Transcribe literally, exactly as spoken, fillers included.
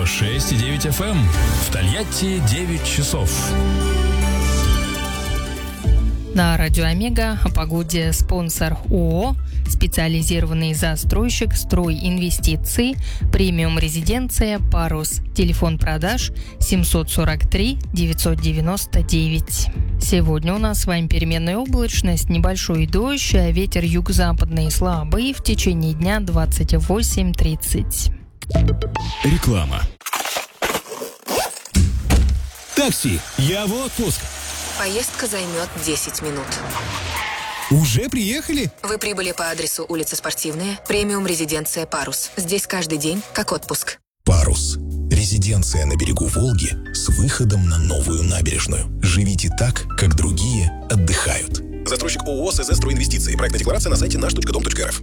шесть и девять эф эм. В Тольятти девять часов. На радио Омега о погоде спонсор ООО, специализированный застройщик «Стройинвестиции», премиум резиденция «Парус». Телефон продаж семьсот сорок три девятьсот девяносто девять. Сегодня у нас с вами переменная облачность, небольшой дождь, а ветер юго-западный слабый в течение дня двадцать восемь тридцать. Реклама. Такси, я в отпуск. Поездка займет десять минут. Уже приехали? Вы прибыли по адресу улица Спортивная, премиум резиденция «Парус». Здесь каждый день как отпуск. «Парус» – резиденция на берегу Волги с выходом на новую набережную. Живите так, как другие отдыхают. Застройщик ООО «СЗ Стройинвестиции». Проектная декларация на сайте наш точка дом точка эр эф.